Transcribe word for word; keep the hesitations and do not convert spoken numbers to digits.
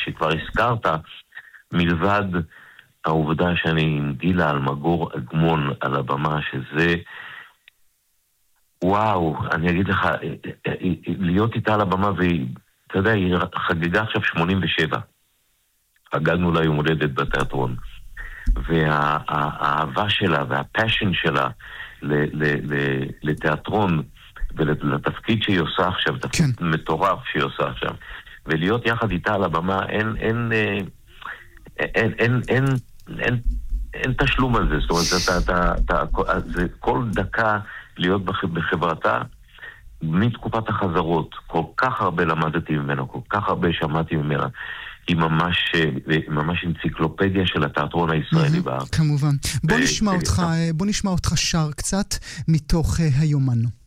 שכבר הזכרת, מלבד העובדה שאני עם גילה אלמגור אגמון על הבמה, שזה, וואו, אני אגיד לך, להיות איתה על הבמה, ואתה יודע, היא חגגה עכשיו שמונים ושבע. חגגנו לה יום הולדת בתיאטרון. והאהבה שלה והפשן שלה לתיאטרון ולתפקיד שהיא עושה עכשיו, תפקיד מטורף שהיא עושה עכשיו, ולהיות יחד איתה על הבמה, אין אין אין אין אין אין אין תשלום על זה. זאת אומרת, אתה אתה זה כל דקה להיות בחברתה. מתקופת החזרות כל כך הרבה למדתי ממנה, כל כך הרבה שמעתי ממנה. היא ממש, ממש אנציקלופדיה של התיאטרון הישראלי בארץ. כמובן. בוא נשמע אותך, בוא נשמע אותך שר קצת מתוך היומן.